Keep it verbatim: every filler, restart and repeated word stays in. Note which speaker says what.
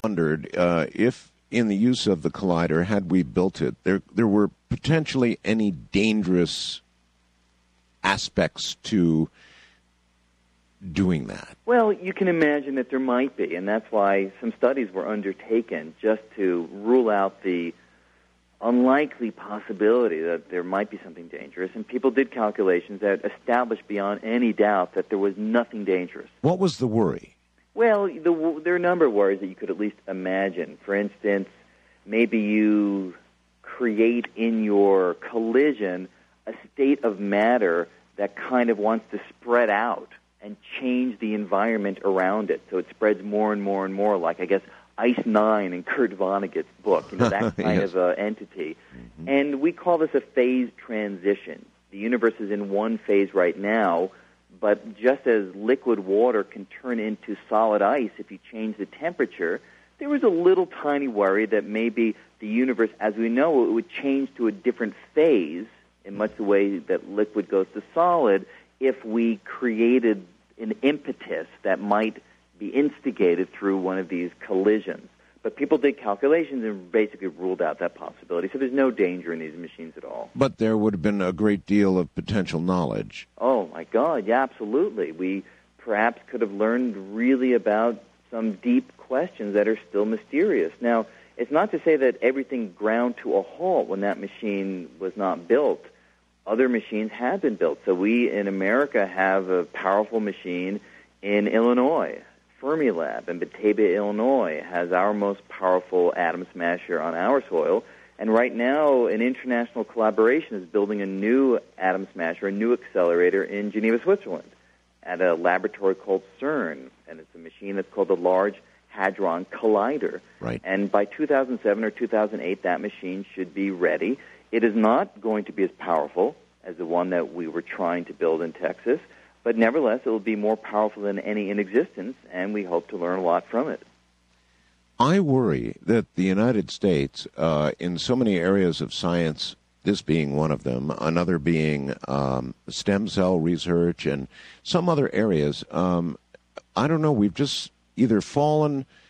Speaker 1: wondered uh, if, in the use of the collider, had we built it, there there were potentially any dangerous aspects to doing that.
Speaker 2: Well, you can imagine that there might be, and that's why some studies were undertaken just to rule out the unlikely possibility that there might be something dangerous, and people did calculations that established beyond any doubt that there was nothing dangerous.
Speaker 1: What was the worry?
Speaker 2: Well, the, there are a number of worries that you could at least imagine. For instance, maybe you create in your collision a state of matter that kind of wants to spread out and change the environment around it, so it spreads more and more and more, like, I guess, Ice Nine in Kurt Vonnegut's book, you know, that kind
Speaker 1: yes.
Speaker 2: of uh, entity.
Speaker 1: Mm-hmm.
Speaker 2: And we call this a phase transition. The universe is in one phase right now, but just as liquid water can turn into solid ice if you change the temperature, there was a little tiny worry that maybe the universe, as we know, it would change to a different phase in much the way that liquid goes to solid if we created an impetus that might be instigated through one of these collisions. But people did calculations and basically ruled out that possibility. So there's no danger in these machines at all.
Speaker 1: But there would have been a great deal of potential knowledge.
Speaker 2: Oh, my God, yeah, absolutely. We perhaps could have learned really about some deep questions that are still mysterious. Now, it's not to say that everything ground to a halt when that machine was not built. Other machines have been built. So we in America have a powerful machine in Illinois. Fermilab in Batavia, Illinois, has our most powerful atom smasher on our soil. And right now, an international collaboration is building a new atom smasher, a new accelerator in Geneva, Switzerland, at a laboratory called CERN. And it's a machine that's called the Large Hadron Collider.
Speaker 1: Right.
Speaker 2: And by two thousand seven or two thousand eight, that machine should be ready. It is not going to be as powerful as the one that we were trying to build in Texas, but nevertheless, it will be more powerful than any in existence, and we hope to learn a lot from it.
Speaker 1: I worry that the United States, uh, in so many areas of science, this being one of them, another being um, stem cell research and some other areas, um, I don't know, we've just either fallen